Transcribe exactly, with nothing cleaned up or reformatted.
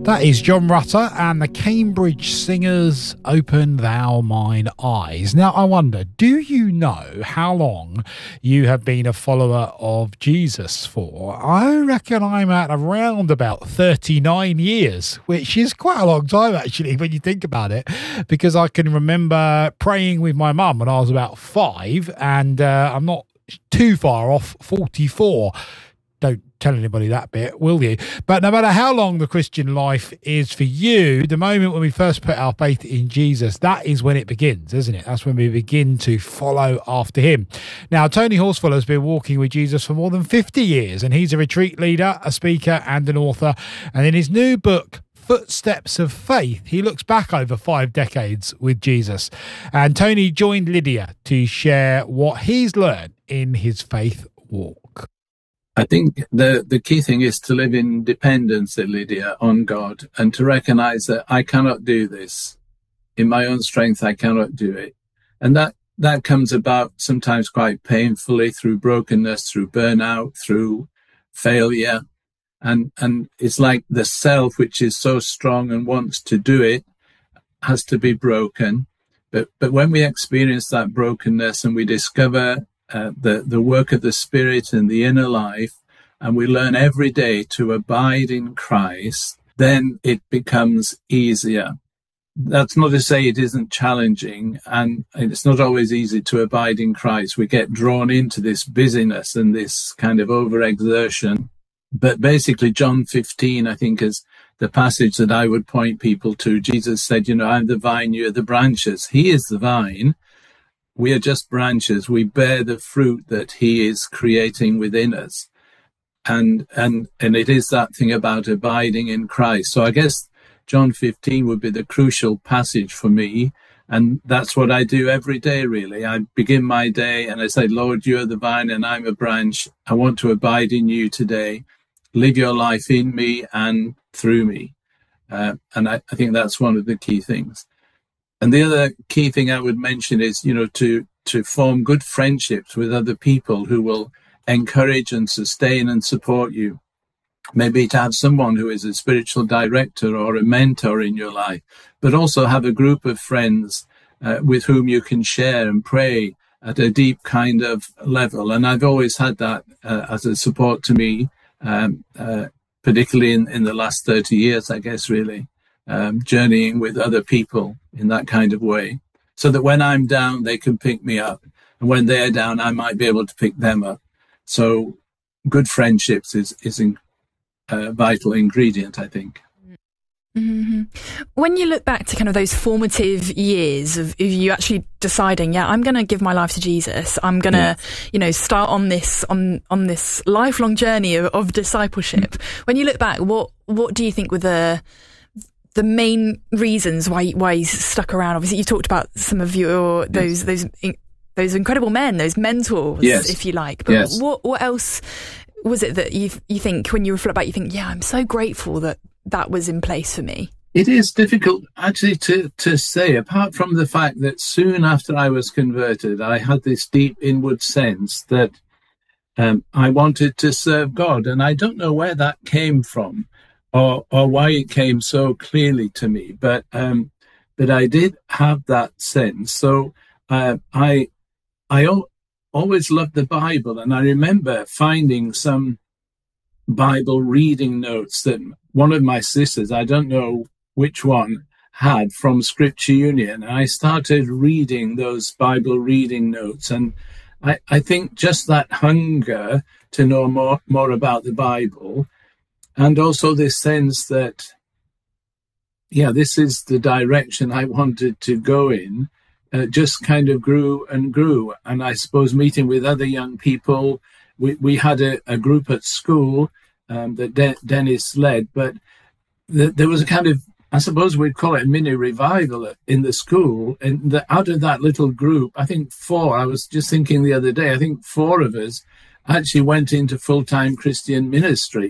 That is John Rutter and the Cambridge Singers, Open Thou Mine Eyes. Now, I wonder, do you know how long you have been a follower of Jesus for? I reckon I'm at around about thirty-nine years, which is quite a long time, actually, when you think about it, because I can remember praying with my mum when I was about five, and uh, I'm not too far off forty-four. Don't tell anybody that bit, will you? But no matter how long the Christian life is for you, the moment when we first put our faith in Jesus, that is when it begins, isn't it? That's when we begin to follow after him. Now, Tony Horsfall has been walking with Jesus for more than fifty years, and he's a retreat leader, a speaker, and an author. And in his new book, Footsteps of Faith, he looks back over five decades with Jesus. And Tony joined Lydia to share what he's learned in his faith walk. I think the, the key thing is to live in dependence, Lydia, on God, and to recognize that I cannot do this. In my own strength, I cannot do it. And that, that comes about sometimes quite painfully through brokenness, through burnout, through failure. And, and it's like the self, which is so strong and wants to do it, has to be broken. But, but when we experience that brokenness and we discover Uh, the, the work of the Spirit in the inner life, and we learn every day to abide in Christ, then it becomes easier. That's not to say it isn't challenging, and it's not always easy to abide in Christ. We get drawn into this busyness and this kind of overexertion. But basically, John fifteen, I think, is the passage that I would point people to. Jesus said, you know, I'm the vine, you're the branches. He is the vine. We are just branches. We bear the fruit that he is creating within us. And, and, and it is that thing about abiding in Christ. So I guess John fifteen would be the crucial passage for me. And that's what I do every day, really. I begin my day and I say, Lord, you're the vine and I'm a branch. I want to abide in you today. Live your life in me and through me. Uh, and I, I think that's one of the key things. And the other key thing I would mention is, you know, to, to form good friendships with other people who will encourage and sustain and support you. Maybe to have someone who is a spiritual director or a mentor in your life, but also have a group of friends uh, with whom you can share and pray at a deep kind of level. And I've always had that uh, as a support to me, um, uh, particularly in, in the last thirty years, I guess, really. Um, journeying with other people in that kind of way, so that when I'm down, they can pick me up. And when they're down, I might be able to pick them up. So good friendships is, is a uh, vital ingredient, I think. Mm-hmm. When you look back to kind of those formative years of, of you actually deciding, yeah, I'm going to give my life to Jesus. I'm going to, yeah. you know, start on this, on, on this lifelong journey of, of discipleship. Mm-hmm. When you look back, what, what do you think were the, the main reasons why why he's stuck around? Obviously, you talked about some of your those yes. those those incredible men, those mentors, yes. if you like. But yes. what what else was it that you you think when you reflect back, you think, yeah, I'm so grateful that that was in place for me? It is difficult actually to to say. Apart from the fact that soon after I was converted, I had this deep inward sense that um, I wanted to serve God, and I don't know where that came from. Or, or why it came so clearly to me, but um, but I did have that sense. So uh, I I al- always loved the Bible, and I remember finding some Bible reading notes that one of my sisters, I don't know which one, had from Scripture Union. And I started reading those Bible reading notes, and I, I think just that hunger to know more more about the Bible. And also this sense that, yeah, this is the direction I wanted to go in, uh, just kind of grew and grew. And I suppose meeting with other young people, we, we had a, a group at school um, that De- Dennis led, but th- there was a kind of, I suppose we'd call it a mini revival in the school. And the, out of that little group, I think four, I was just thinking the other day, I think four of us actually went into full-time Christian ministry.